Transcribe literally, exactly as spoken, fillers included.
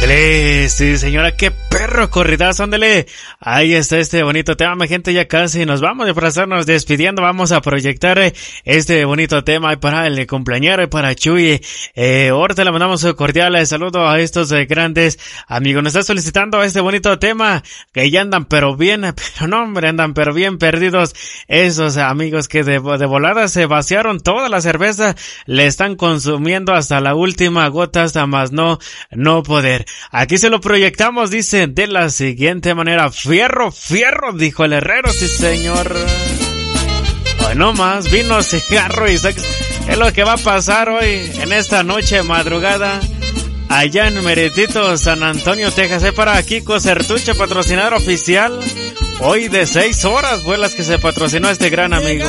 Ándale, sí señora, qué perro corridazo, ándale. Ahí está este bonito tema, mi gente, ya casi nos vamos a estarnos despidiendo, vamos a proyectar este bonito tema para el cumpleañero y para Chuy. Eh, ahorita le mandamos un cordial saludo a estos eh, grandes amigos. Nos está solicitando este bonito tema, que ya andan pero bien, pero no hombre, andan pero bien perdidos esos amigos que de, de volada se vaciaron toda la cerveza, le están consumiendo hasta la última gota, hasta más no, no poder. Aquí se lo proyectamos, dice, de la siguiente manera: fierro, fierro, dijo el herrero, sí señor. Hoy no más, vino, cigarro y sexo. Es lo que va a pasar hoy, en esta noche madrugada, allá en Meritito, San Antonio, Texas. Es para Kiko Sertuche, patrocinador oficial. Hoy de seis horas fue las que se patrocinó este gran amigo.